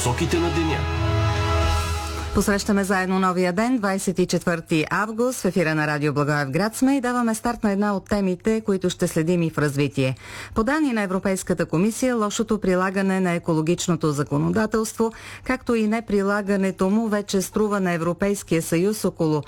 посоките на деня. Посрещаме заедно новия ден, 24 август, в ефира на Радио Благоевград сме и даваме старт на една от темите, които ще следим и в развитие. По данни на Европейската комисия, лошото прилагане на екологичното законодателство, както и неприлагането му, вече струва на Европейския съюз около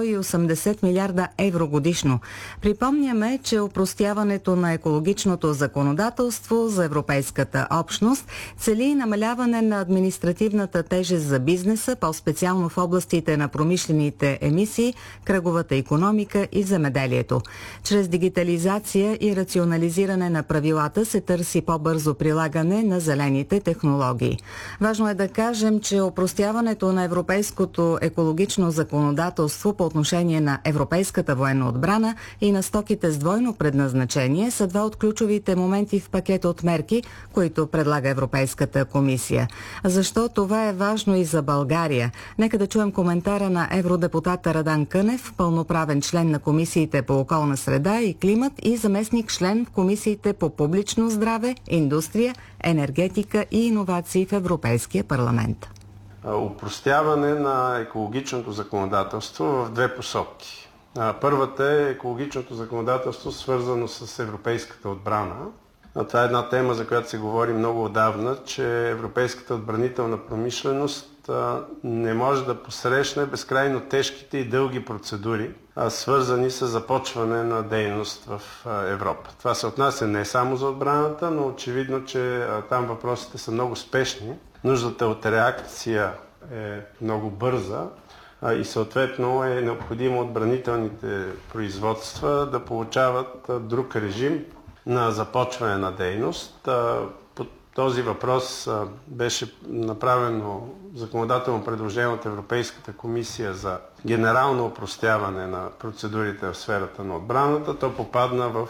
180 милиарда евро годишно. Припомняме, че опростяването на екологичното законодателство за Европейската общност цели намаляване на административната тежест за бизнеса, по-специално в областите на промишлените емисии, кръговата икономика и земеделието. Чрез дигитализация и рационализиране на правилата се търси по-бързо прилагане на зелените технологии. Важно е да кажем, че опростяването на европейското екологично законодателство по отношение на европейската военна отбрана и на стоките с двойно предназначение са два от ключовите моменти в пакет от мерки, които предлага Европейската комисия. Защо това е важно и за България? Нека да чуем коментара на евродепутата Радан Кънев, пълноправен член на комисиите по околна среда и климат и заместник член в комисиите по публично здраве, индустрия, енергетика и иновации в Европейския парламент. Опростяване на екологичното законодателство в две посоки. Първата е екологичното законодателство, свързано с европейската отбрана. Това е една тема, за която се говори много отдавна, че европейската отбранителна промишленост не може да посрещне безкрайно тежките и дълги процедури, свързани с започване на дейност в Европа. Това се отнася не само за отбраната, но очевидно, че там въпросите са много спешни. Нуждата от реакция е много бърза и съответно е необходимо отбранителните производства да получават друг режим на започване на дейност. По този въпрос беше направено законодателно предложение от Европейската комисия за генерално опростяване на процедурите в сферата на отбраната. То попадна в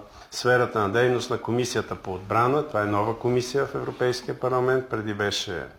сферата на дейност на Комисията по отбрана. Това е нова комисия в Европейския парламент. Преди беше